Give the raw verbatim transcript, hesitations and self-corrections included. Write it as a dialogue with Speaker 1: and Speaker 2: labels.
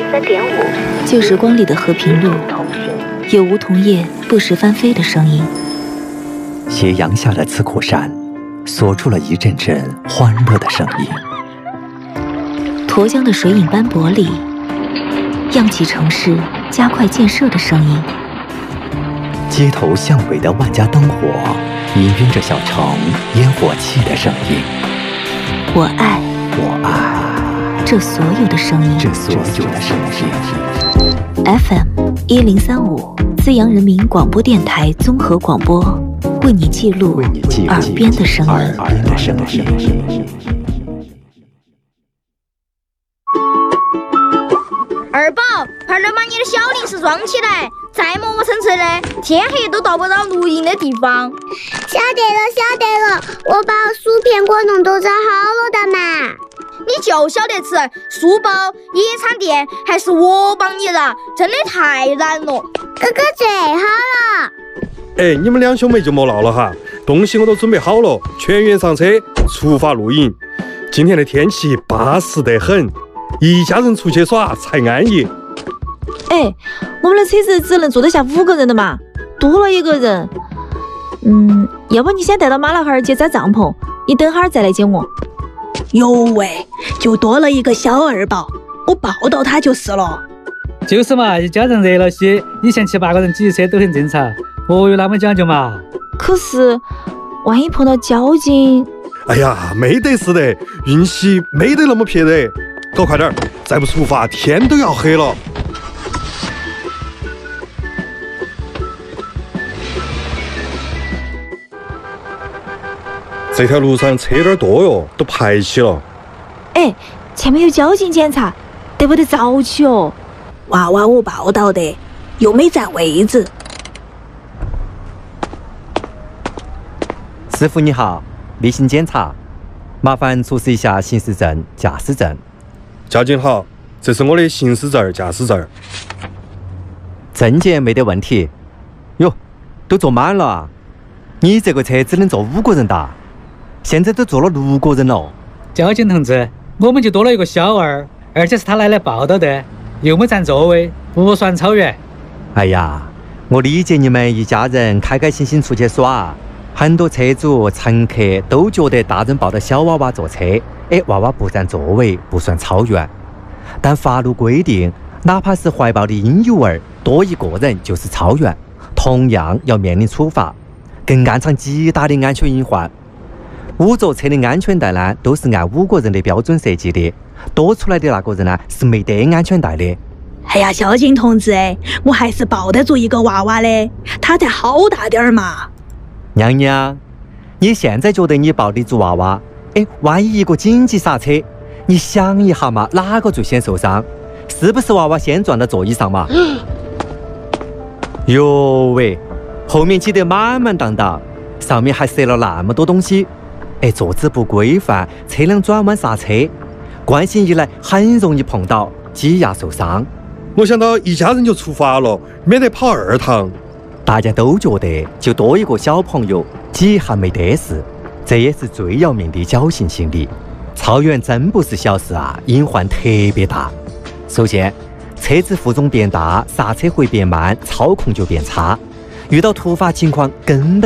Speaker 1: 三点五。
Speaker 2: 旧时光里的和平路，有梧桐叶不时翻飞的声音。
Speaker 3: 斜阳下的刺口山，锁出了一阵阵欢乐的声音。
Speaker 2: 沱江的水影斑驳里，漾起城市加快建设的声音。
Speaker 3: 街头巷尾的万家灯火，氤氲着小城烟火气的声音。
Speaker 2: 我爱，
Speaker 3: 我爱
Speaker 2: 这所有的声音，
Speaker 3: 这所有的声音。
Speaker 2: F M 一零三五，资阳人民广播电台综合广播，为你记录耳边的声音。
Speaker 3: 耳边的声音。
Speaker 4: 二宝，快点把你的小零食装起来，再磨磨蹭蹭的，天黑都到不到录音的地方。
Speaker 5: 晓得了，晓得了，我把薯片果冻都装好了的嘛。
Speaker 4: 你就晓得吃书包、野餐垫，还是我帮你的，真的太难了。
Speaker 5: 哥哥最好了。
Speaker 6: 哎，你们两兄妹就莫闹了哈，东西我都准备好了，全员上车，出发露营。今天的天气巴适得很，一家人出去耍才安逸。
Speaker 7: 哎，我们的车子只能坐得下五个人的嘛，多了一个人，嗯，要不你先带到马老汉儿去扎帐篷，你等会儿再来接我。
Speaker 8: 哟喂，就多了一个小二宝，我抱到他就是了。
Speaker 9: 就是嘛，一家人热闹些，以前七八个人挤车都很正常，莫有那么讲究嘛。
Speaker 7: 可是万一碰到交警……
Speaker 6: 哎呀，没得事的，运气没得那么撇的，搞快点，再不出发天都要黑了。这条路上车有点多哟，都排起了。
Speaker 7: 哎，前面有交警检查，得不得早起哦？
Speaker 8: 娃娃我抱到的，又没占位置。
Speaker 3: 师傅你好，例行检查，麻烦出示一下行驶证、驾驶证。
Speaker 6: 交警好，这是我的行驶证、驾驶证。
Speaker 3: 证件没得问题。哟，都坐满了啊！你这个车只能坐五个人的，现在都坐了六个人了。
Speaker 9: 交警同志，我们就多了一个小二，而且是他来来报道的，又没占座位，不算超员。
Speaker 3: 哎呀，我理解你们一家人开开心心出去耍，很多车主乘客都觉得大人抱着小娃娃坐车，哎，娃娃不占座位不算超员。但法律规定，哪怕是怀抱的婴幼儿多一个人就是超员，同样要面临处罚，更暗藏极大的安全隐患。五座车的安全带呢，都是按五个人的标准设计的，多出来的那个人呢是没得安全带的。
Speaker 8: 哎呀，交警同志，我还是抱得住一个娃娃的，他才好大点儿嘛。
Speaker 3: 娘娘，你现在觉得你抱得住娃娃？哎，万一一个紧急刹车，你想一下嘛，哪个最先受伤？是不是娃娃先撞到座椅上嘛？哟喂，后面挤得满满当当，上面还塞了那么多东西。哎，坐姿不规范，车辆转弯刹车，惯性一来很容易碰到，挤压受伤。
Speaker 6: 我想到一家人就出发了，免得跑二趟。
Speaker 3: 大家都觉得就多一个小朋友，挤还没得事，这也是最要命的侥幸心理。超员真不是小事啊，隐患特别大。首先，车子负重变大，刹车会变慢，操控就变差，遇到突发情况根本